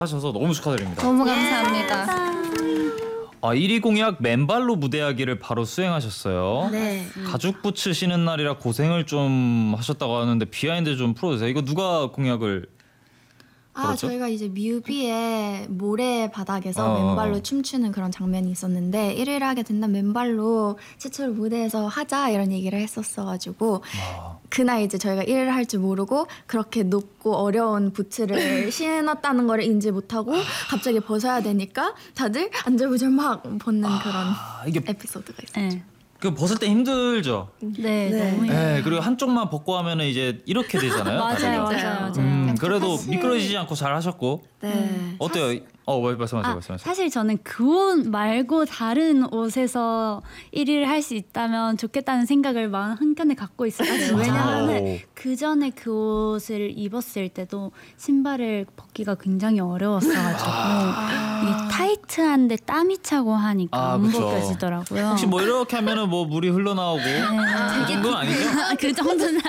하셔서 너무 축하드립니다. 너무 감사합니다. 1위 공약 맨발로 무대하기를 바로 수행하셨어요. 네. 가죽 부츠 신은 날이라 고생을 좀 하셨다고 하는데 비하인드 좀 풀어주세요. 이거 누가 공약을 그렇죠? 저희가 이제 뮤비에 모래 바닥에서 어. 맨발로 춤추는 그런 장면이 있었는데 1위를 하게 된다면 맨발로 최초로 무대에서 하자 이런 얘기를 했었어가지고 그날 이제 저희가 1위를 할 줄 모르고 그렇게 높고 어려운 부츠를 신었다는 걸 인지 못하고 갑자기 벗어야 되니까 다들 안절부절 막 벗는 그런 이게 에피소드가 있어요. 네. 그 벗을 때 힘들죠. 네, 네. 너무 네, 그리고 한쪽만 벗고 하면은 이제 이렇게 되잖아요. 맞아요, 다리가. 맞아요. 그래도 미끄러지지 않고 잘 하셨고. 네. 어때요? 말씀하세요. 사실 저는 그 옷 말고 다른 옷에서 1위를 할 수 있다면 좋겠다는 생각을 마음 한켠에 갖고 있어가지고 왜냐하면 그 전에 그 옷을 입었을 때도 신발을 벗기가 굉장히 어려웠어가지고 이게 타이트한데 땀이 차고 하니까 안 그쵸. 벗겨지더라고요. 혹시 뭐 이렇게 하면은 뭐 물이 흘러나오고 그 정도는 아니죠? 그 정도는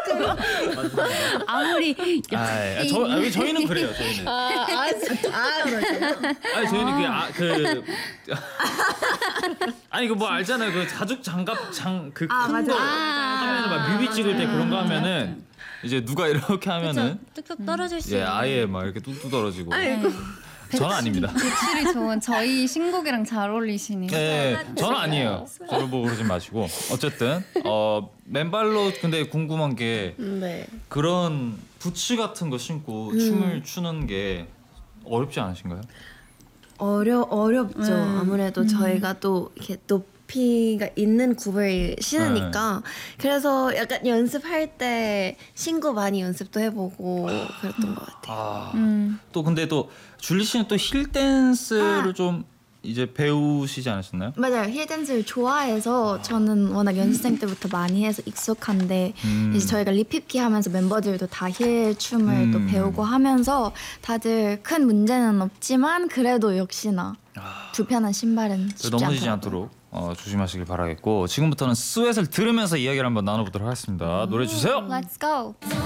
아무리 저희는 그래요. 저희는. 아니 저희는 아니 그 뭐 알잖아요. 그 가죽 장갑 그 큰 거 하면은 막 뮤비 찍을 때 그런 거 하면은 이제 누가 이렇게 하면은 뚝뚝 떨어질 수 있는. 아예 막 이렇게 뚝뚝 떨어지고. 저는 아닙니다. 배출이 좋은 저희 신곡이랑 잘 어울리시니. 네, 저는 아니에요. 저를 보고 그러지 마시고. 어쨌든 맨발로 근데 궁금한 게 네. 그런 부츠 같은 거 신고 춤을 추는 게 어렵지 않으신가요? 어렵죠. 아무래도 저희가 또 이렇게 높이가 있는 굽을 신으니까 그래서 약간 연습할 때 신고 많이 연습도 해보고 그랬던 것 같아요. 또 근데 또 줄리 씨는 또 힐 댄스를 좀 이제 배우시지 않으셨나요? 맞아요. 힐댄스를 좋아해서 저는 워낙 연습생 때부터 많이 해서 익숙한데 이제 저희가 리피피 하면서 멤버들도 다 힐 춤을 또 배우고 하면서 다들 큰 문제는 없지만 그래도 역시나 불편한 신발은 쉽지 넘어지지 않더라고요. 않도록 조심하시길 바라겠고 지금부터는 스웨트를 들으면서 이야기를 한번 나눠보도록 하겠습니다. 노래 주세요. Let's go.